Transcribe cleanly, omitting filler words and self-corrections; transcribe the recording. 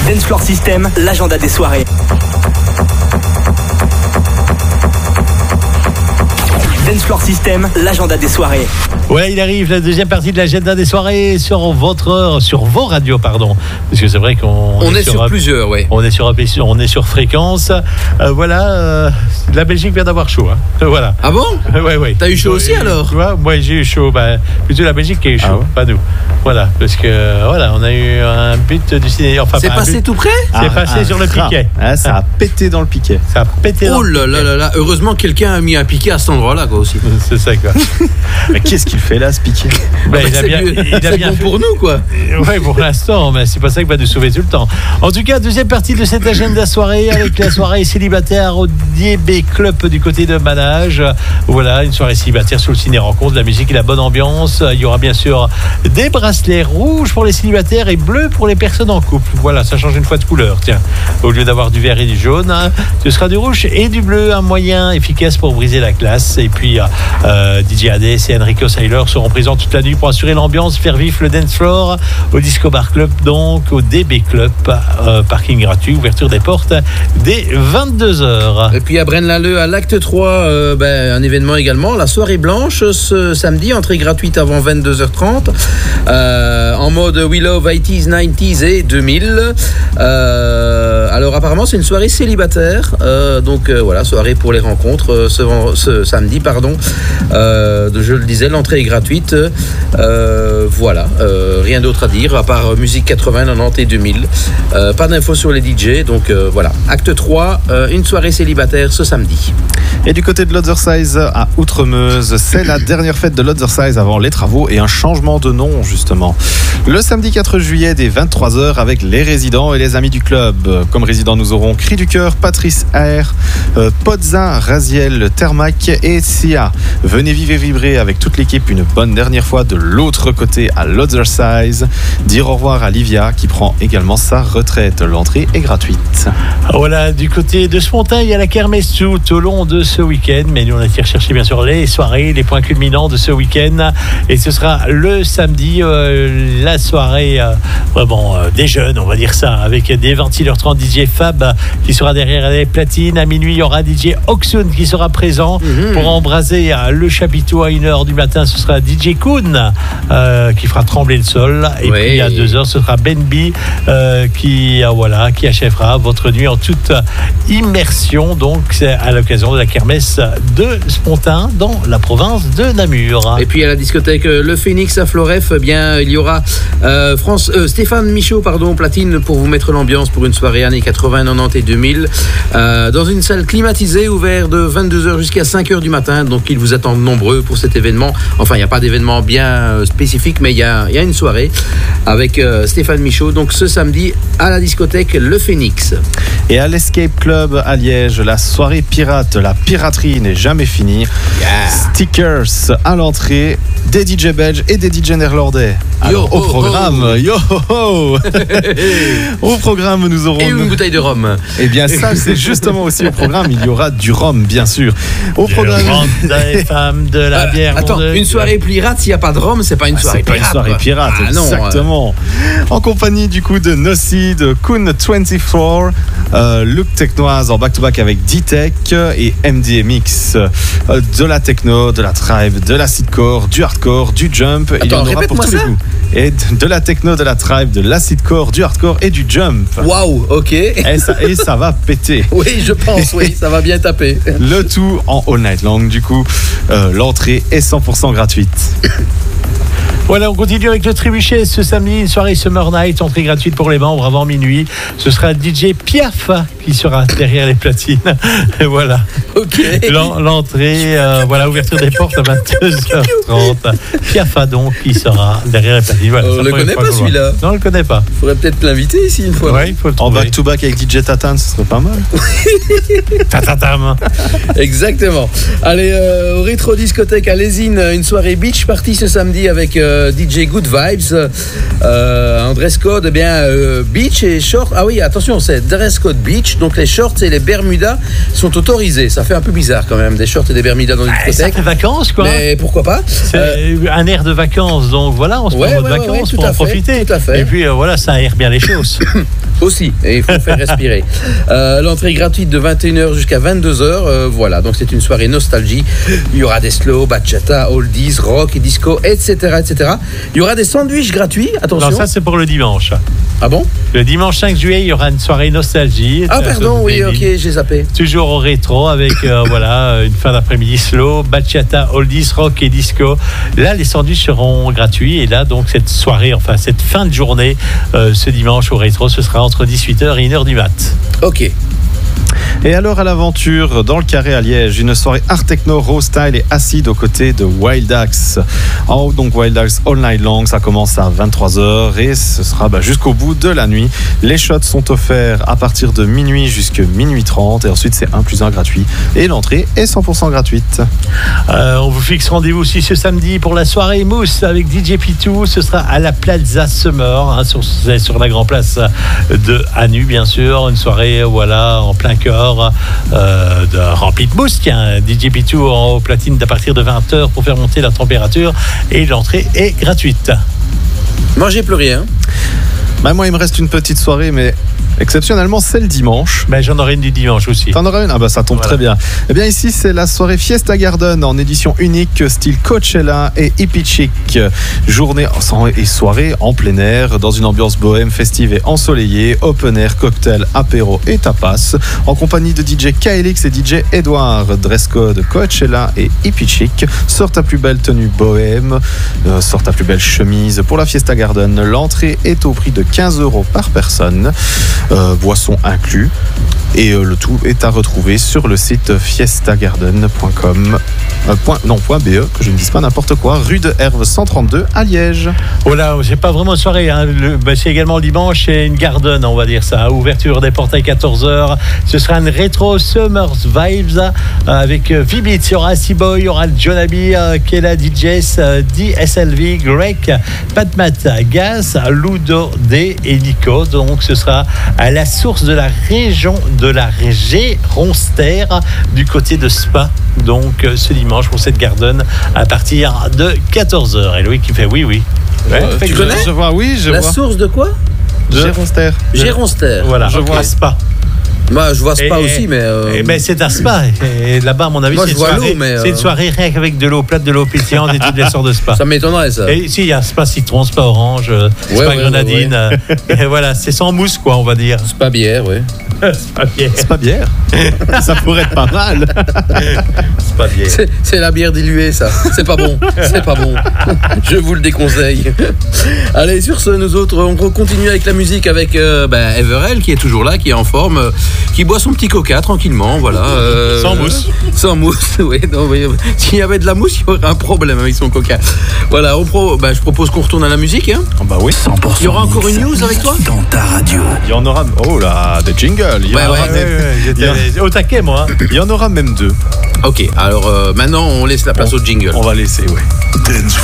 Dance Floor System, l'agenda des soirées. Dance Floor System, l'agenda des soirées. Ouais, il arrive la deuxième partie de l'agenda des soirées sur vos radios, pardon. Parce que c'est vrai qu'on est sur plusieurs, ouais. On est sur fréquence. La Belgique vient d'avoir chaud. Hein. Voilà. Ah bon ? Ouais. T'as eu chaud aussi alors ? Tu vois, moi j'ai eu chaud. Plutôt la Belgique qui a eu chaud, pas nous. Voilà, parce que on a eu un but du ciné. Enfin, c'est passé tout près ? C'est passé sur le piquet. Ah, ça a pété dans le piquet. Oh là là. Heureusement quelqu'un a mis un piquet à cet endroit-là, quoi, aussi. C'est ça, quoi. Mais qu'est-ce qu'il fait là, ce piquet ? C'est bon pour nous, quoi. Oui, pour l'instant, mais c'est pas ça qui va nous sauver tout le temps. En tout cas, deuxième partie de cette agenda soirée avec la soirée célibataire au DB Club du côté de Manage. Voilà, une soirée célibataire sous le ciné-rencontre, de la musique et la bonne ambiance. Il y aura bien sûr des bracelets rouges pour les célibataires et bleus pour les personnes en couple. Voilà, ça change une fois de couleur. Tiens, au lieu d'avoir du vert et du jaune, ce sera du rouge et du bleu, un moyen efficace pour briser la classe. Et puis, DJ Hades et Enrico Seiler seront présents toute la nuit pour assurer l'ambiance, faire vivre le dance floor au Disco Bar Club, donc au DB Club, parking gratuit, ouverture des portes dès 22h. Et puis à Braine-l'Alleud, à l'acte 3, un événement également, la soirée blanche ce samedi, entrée gratuite avant 22h30, en mode We Love 80s, 90s et 2000. Alors apparemment c'est une soirée célibataire, voilà, soirée pour les rencontres ce samedi, je le disais, l'entrée est gratuite. Rien d'autre à dire à part musique 80, 90 et 2000. Pas d'infos sur les DJ, donc voilà. Acte 3, une soirée célibataire ce samedi. Et du côté de l'Othersize à Outremeuse, c'est la dernière fête de l'Othersize avant les travaux et un changement de nom justement. Le samedi 4 juillet dès 23h avec les résidents et les amis du club. Comme résidents, nous aurons Cri du Cœur, Patrice Aer, Podza, Raziel, Termac et Sia. Venez vivre et vibrer avec toute l'équipe une bonne dernière fois de l'autre côté à l'Othersize. Dire au revoir à Livia qui prend également sa retraite. L'entrée est gratuite. Voilà, du côté de Spontin, il y a la kermesse tout au long de ce week-end. Mais nous, on a été rechercher bien sûr les soirées, les points culminants de ce week-end. Et ce sera le samedi, la soirée des jeunes, on va dire ça, avec des 21h30 DJ Fab qui sera derrière les platines. À minuit, il y aura DJ Oxun qui sera présent pour embraser le chapiteau à 1h du matin. Ce sera DJ Kuhn qui fera trembler le sol. Et puis à 2h, ce sera Ben B qui achèvera votre nuit en toute immersion. Donc c'est à l'occasion de la kermesse de Spontin dans la province de Namur. Et puis à la discothèque Le Phoenix à Floref, il y aura Stéphane Michaud, platine pour vous mettre l'ambiance pour une soirée années 80, 90 et 2000 dans une salle climatisée ouverte de 22h jusqu'à 5h du matin. Donc ils vous attendent nombreux pour cet événement. Enfin, il n'y a pas d'événement bien spécifique, mais il y a une soirée avec Stéphane Michaud. Donc ce samedi à la discothèque Le Phoenix. Et à l'Escape Club à Liège, la soirée pirate, la piraterie n'est jamais finie. Stickers à l'entrée, des DJ belges et des DJ néerlandais. Alors, au programme, au programme, nous aurons... Et une bouteille de rhum. Eh bien ça, c'est justement aussi au programme. Il y aura du rhum, bien sûr. Au programme... des femmes, de la bière... Attends, une soirée pirate, s'il n'y a pas de rhum, c'est pas une soirée pirate. C'est pas une soirée pirate, exactement. En compagnie du coup de Nossi, de Kun24, Luc Technoise en back-to-back avec D-Tech et MDMX. De la techno, de la tribe, de l'acidcore, du hardcore, du jump. Attends, il y en aura pour tous les goûts. Et de la techno, de la tribe, de l'acidcore, du hardcore et du jump. Waouh, ok. Et ça va péter. Oui, je pense, ça va bien taper. Le tout en all night long, du coup. L'entrée est 100% gratuite. Voilà, on continue avec le trébuchet ce samedi, une soirée Summer Night, entrée gratuite pour les membres avant minuit. Ce sera DJ Piaf qui sera derrière les platines. Et voilà. Ok. L'entrée, ouverture des portes à 22h30. Piaf donc qui sera derrière les platines. Voilà, on ne le connaît pas celui-là. Non, on ne le connaît pas. Faudrait peut-être l'inviter ici une fois. Ouais, il faut le en back-to-back avec DJ Tatan, ce serait pas mal. Tatatam. Exactement. Allez, au rétro discothèque à Lésine, une soirée beach party ce samedi avec DJ Good Vibes. En dress code, eh bien, beach et short. Ah oui, attention, c'est dress code beach. Donc les shorts et les bermudas sont autorisés. Ça fait un peu bizarre quand même, des shorts et des bermudas dans une Ça discothèque. fait vacances, quoi. Mais pourquoi pas? C'est un air de vacances, donc voilà, on se prend en mode vacances pour en profiter. Tout à fait. Et puis voilà, ça aère bien les choses. Aussi, et il faut faire respirer. L'entrée gratuite de 21h jusqu'à 22h. Voilà, donc c'est une soirée nostalgie. Il y aura des slow, bachata, oldies, rock et disco, etc., etc. Il y aura des sandwichs gratuits. Attention. Non, ça c'est pour le dimanche. Ah bon? Le dimanche 5 juillet, il y aura une soirée nostalgie. Ah pardon, oui, ok, j'ai zappé. Toujours au rétro avec voilà une fin d'après-midi slow, bachata, oldies, rock et disco. Là, les sandwichs seront gratuits et là, donc cette soirée, enfin cette fin de journée, ce dimanche au rétro, ce sera entre 18h et 1h du mat. Ok. Et alors à l'aventure, dans le Carré à Liège, une soirée art techno, raw style et acide aux côtés de Wild Axe. Donc Wild Axe all night long, ça commence à 23h et ce sera jusqu'au bout de la nuit. Les shots sont offerts à partir de minuit jusqu'à minuit 30 et ensuite c'est 1+1 gratuit et l'entrée est 100% gratuite. On vous fixe rendez-vous aussi ce samedi pour la soirée Mousse avec DJ Pitou. Ce sera à la Plaza Summer, sur la Grand Place de Anu, bien sûr. Une soirée voilà en plein cœur. Rempli de mousse. Tiens, DJ Pitou en platine à partir de 20h pour faire monter la température et l'entrée est gratuite. Mangez plus rien. Moi, il me reste une petite soirée, mais exceptionnellement, c'est le dimanche. J'en aurai une du dimanche aussi. T'en auras une? Ça tombe très bien. Eh bien, ici, c'est la soirée Fiesta Garden en édition unique, style Coachella et hippie chic. Journée et soirée en plein air, dans une ambiance bohème, festive et ensoleillée. Open air, cocktail, apéro et tapas. En compagnie de DJ KLX et DJ Edouard. Dress code Coachella et hippie chic. Sors ta plus belle tenue bohème. Sors ta plus belle chemise pour la Fiesta Garden. L'entrée est au prix de 15€ par personne. Boissons inclus. Et le tout est à retrouver sur le site fiestagarden.com .be, que je ne dise pas n'importe quoi, rue de Herve 132 à Liège. Oh là, c'est pas vraiment une soirée, hein. C'est également le dimanche, c'est une garden, on va dire ça. Ouverture des portes à 14h. Ce sera une rétro Summers Vibes avec V-Beat. Il y aura C-Boy, il y aura Jonabi, Kela DJs, DSLV, Greg, Patmat, Gas, Ludo D et Nico. Donc ce sera à la source de la région de la Géronster du côté de Spa. Donc ce dimanche pour cette garden à partir de 14h. Et Louis qui fait oui. Ouais, tu connais? Je vois, oui, je vois. La source de quoi? Géronster. Géronster. Voilà, je vois Spa. Moi, je vois Spa aussi, mais. C'est un Spa. Et là-bas, à mon avis, Moi, c'est, je vois l'eau, mais c'est une soirée rien qu'avec de l'eau plate, de l'eau pétillante et toutes les sortes de Spa. Ça m'étonnerait, ça. Et si, il y a Spa citron, Spa orange, Spa grenadine. Et voilà, c'est sans mousse, quoi, on va dire. Spa bière, oui. Spa bière. C'est pas bière. Ça pourrait être pas mal. Spa bière. C'est la bière diluée, ça. C'est pas bon. C'est pas bon. Je vous le déconseille. Allez, sur ce, nous autres, on continue avec la musique avec Everell, qui est toujours là, qui est en forme, qui boit son petit coca tranquillement, voilà. Sans mousse. Sans mousse, oui. S'il y avait de la mousse, il y aurait un problème avec son coca. Voilà, je propose qu'on retourne à la musique. Hein. Bah oui. 100% Il y aura encore une news avec toi dans ta radio. Il y en aura. Oh là, des jingles. Il y en aura même. J'étais au taquet, moi. Il y en aura même 2. Ok, alors maintenant, on laisse la place au jingle. On va laisser, ouais.